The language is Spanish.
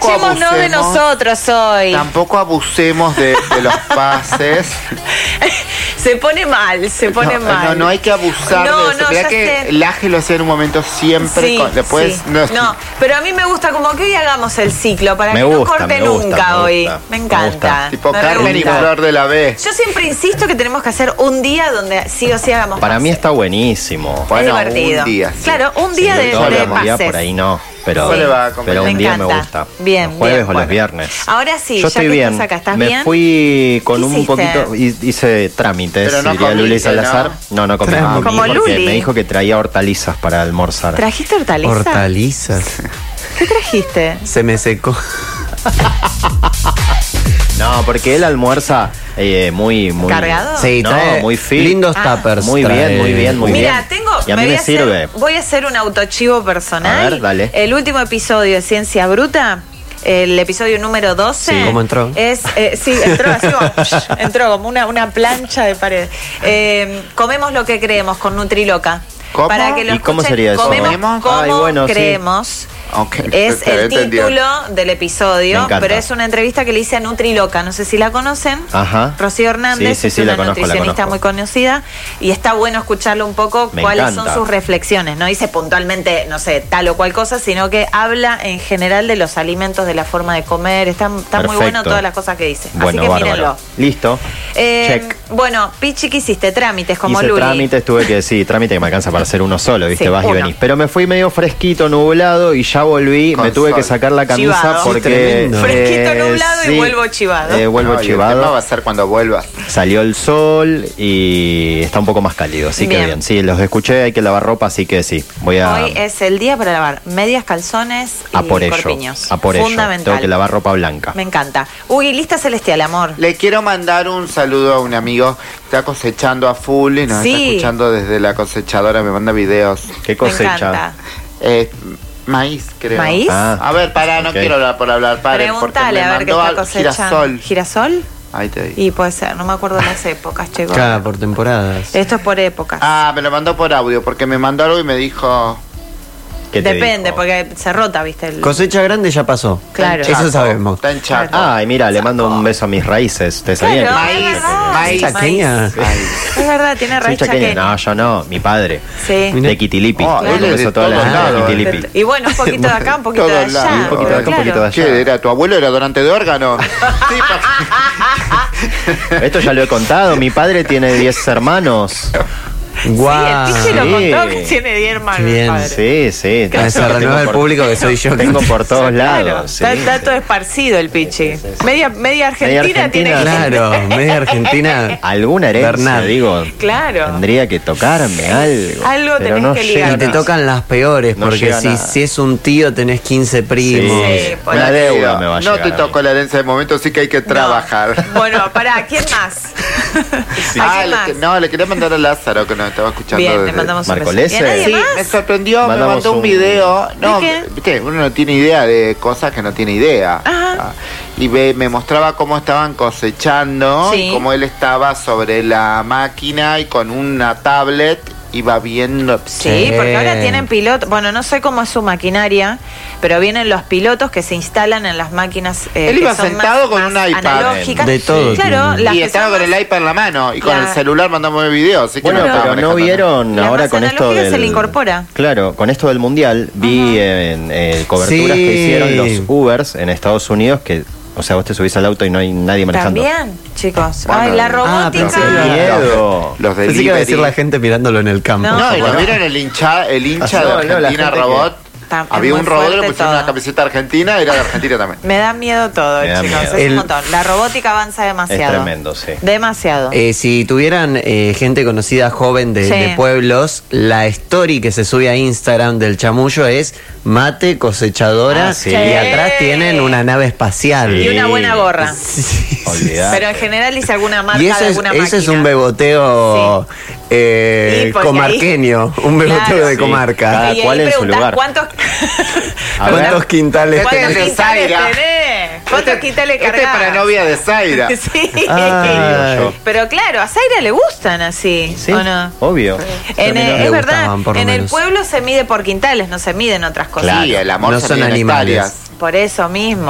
Aprovechémonos de nosotros hoy. Tampoco abusemos de los pases. Se pone mal, se pone mal. No hay que abusar de eso. Mirá que Laje lo hacía en un momento siempre. Sí, después sí. No, pero a mí me gusta como que hoy hagamos el ciclo para que no corte nunca hoy. Me encanta. Tipo Carmen y Flor de la B. Yo siempre insisto que tenemos que hacer un día donde sí o sí hagamos Para pases. mí está buenísimo. Bueno, es divertido. un día. Sí. Claro, un día de pases. Por ahí no. Pero Me un día me encanta. gusta. Bien, los jueves bien, o los bueno. viernes. Ahora sí, yo ya estoy que bien. estás acá, ¿estás me bien? fui con ¿Qué un hiciste? poquito, hice trámites, Pero no diría Luli comiste, Salazar. No comí. Como porque Luli. me dijo que traía hortalizas para almorzar. ¿Trajiste hortalizas? Hortalizas. ¿Qué trajiste? Se me secó. No, porque él almuerza muy ¿Cargado? Sí, no, trae muy fit. lindos tuppers. Muy bien, muy bien, muy Mira, bien. Y a mí voy me a hacer- sirve. voy a hacer un autochivo personal. A ver, dale. El último episodio de Ciencia Bruta, el episodio número 12. Sí. ¿Cómo entró? Sí, entró así entró como una plancha de pared. Comemos lo que creemos con Nutriloca. ¿Cómo? Para que lo ¿Y cómo escuchen. sería eso? Comemos como Ay, bueno, sí. creemos. Okay, Es te el entendí. título del Me episodio, encanta. pero es una entrevista que le hice a Nutriloca. No sé si la conocen. Ajá. Rocío Hernández Sí, es la una conozco, la nutricionista conozco. muy conocida y está bueno escucharlo un poco Me cuáles encanta. son sus reflexiones. No dice puntualmente, no sé, tal o cual cosa, sino que habla en general de los alimentos, de la forma de comer. Está muy Perfecto. bueno todas las cosas que dice. Bueno, Así que bárbaro. mírenlo. Listo. Check. Bueno, Pichi, ¿qué hiciste? Trámites como Hice Luli. trámites, tuve que decir, trámite que me alcanza para hacer uno solo, ¿viste? Sí, Vas y uno. venís. Pero me fui medio fresquito, nublado y ya volví. Con me tuve sol. que sacar la camisa Chivado. porque. Tremendo. Fresquito, nublado y sí, vuelvo chivado. Vuelvo No, y el chivado. tema va a ser cuando vuelvas. Salió el sol y está un poco más cálido, así que Bien. bien. Sí, los escuché, hay que lavar ropa, así que sí. Voy a. Hoy es el día para lavar medias, calzones y a por ello. corpiños. A por ello. Fundamental. Tengo que lavar ropa blanca. Me encanta. Uy, lista celestial, amor. Le quiero mandar un saludo a un amigo que está cosechando a full y nos Sí. está escuchando desde la cosechadora, me manda videos. ¿Qué Me cosecha? encanta. Maíz, creo. ¿Maíz? Ah. A ver, pará, no Ok. quiero hablar por hablar, paren, porque Pregúntale me a ver qué mandó está al cosechando. girasol. ¿Girasol? Ahí te digo. Y puede ser, no me acuerdo de las épocas, chicos. Cada por temporadas. Esto es por épocas. Ah, me lo mandó por audio, porque me mandó algo y me dijo... ¿Qué te Depende, dijo? porque se rota, ¿viste? Cosecha grande ya pasó. Claro. Eso sabemos. Está en Chaco. Ay, mira, le mando un beso a mis raíces. ¿Ustedes sabían? Claro, que- es verdad. maíz. Chaqueña. Es verdad, tiene Soy raíz chaqueña. chaqueña. No, yo no, mi padre. Sí. Mira. De Quitilipi. Oh, Le mando él un es de beso a toda la todos gente de lados, Quitilipi. Y bueno, un poquito de acá, un poquito de Todos allá. lados. Un poquito de acá, un poquito de allá. ¿Qué era? ¿Tu abuelo era donante de órgano? Sí, Esto ya lo he contado. Mi padre tiene 10 hermanos. Guau. Sí, el Pichi lo Sí. contó que tiene 10 hermanos. Qué bien. padre. Sí, sí. Se renueva Tengo el por- público que soy yo. Tengo por todos Claro, lados. sí. está todo esparcido el Pichi. Media Argentina tiene que... Claro, media Argentina. Alguna herencia, Bernard. digo. Claro. Tendría que tocarme algo. Algo pero tenés no que llega ligar. Y te nada. tocan las peores, No porque llega si, nada. si es un tío tenés 15 primos. Sí, por Una ahí. deuda me va a no llegar te a tocó mí. la herencia de momento, sí que hay que trabajar. Bueno, pará, ¿quién más? ¿A quién más? No, le quería mandar a Lázaro que nos estaba escuchando. Bien, le desde- mandamos un beso. Marcolese. ¿Y a nadie Sí, más? me sorprendió, me Mandamos mandó un un- video. No, ¿De qué? viste, uno no tiene idea de cosas que no tiene idea. Ajá. Ah, y me mostraba cómo estaban cosechando, Sí. y cómo él estaba sobre la máquina y con una tablet iba viendo. Sí, porque ahora tienen pilotos. Bueno, no sé cómo es su maquinaria, pero vienen los pilotos que se instalan en las máquinas. Él que iba son sentado con más un iPad. analógicas. De todo Claro, tienen. las Y que estaba son con más- el iPad en la mano y con La- el celular mandándome videos. Así que Bueno, no estaba pero no manejando. vieron Las ahora más con esto analógicas del... se le incorpora. Claro, con esto del Mundial vi en coberturas Sí. que hicieron los Ubers en Estados Unidos que, o sea, vos te subís al auto y no hay nadie manejando. También, chicos. Bueno, Ay, la ah, robótica. pensé ¡Qué que- miedo! Los Pensé que iba a decir delivery. la gente mirándolo en el campo. No. No, y lo vieron el hincha No, de no, la Argentina gente Robot. Está- es Había muy un robot, le fuerte pusieron todo. una camiseta argentina y era de Argentina también. Me da miedo todo, Me da chicos. miedo. Es un El- montón. La robótica avanza demasiado. Es tremendo, sí. Demasiado. Si tuvieran gente conocida joven Sí. de pueblos, la story que se sube a Instagram del chamullo es mate cosechadora Ah, sí. y atrás tienen una nave espacial. Y una buena gorra. Olvidate. Pero en general dice alguna marca Y de eso es, alguna ese máquina. es un beboteo Y porque comarqueño, un beboteo Claro. de Sí. comarca. Cada Y ahí cual en su preguntás, lugar. ¿cuántos, A ver. ¿Cuántos quintales ¿cuántos Este es de quintales Zaira. tenés? ¿Cuántos quintales Este es cargás? para novia de Zaira. Sí. Ay. yo. Pero claro, a Zaira le gustan así, Sí, ¿o no? obvio. Le Es verdad, gustaban, por lo en el menos. pueblo se mide por quintales, no se miden otras cosas. Sí, el amor No se son mide en animales. hectáreas. Por eso mismo.